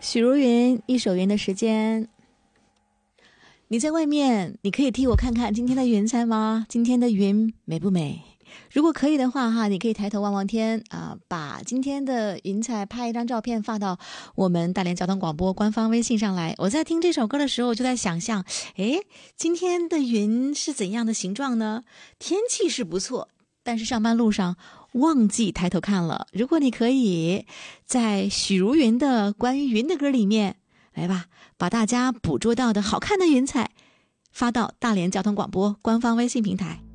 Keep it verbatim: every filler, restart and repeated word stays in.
许茹芸一首云的时间。你在外面，你可以替我看看今天的云彩吗？今天的云美不美？如果可以的话哈，你可以抬头望望天啊、呃，把今天的云彩拍一张照片发到我们大连交通广播官方微信上来。我在听这首歌的时候就在想象，诶，今天的云是怎样的形状呢？天气是不错，但是上班路上忘记抬头看了。如果你可以在许茹芸的关于云的歌里面，来吧，把大家捕捉到的好看的云彩发到大连交通广播官方微信平台。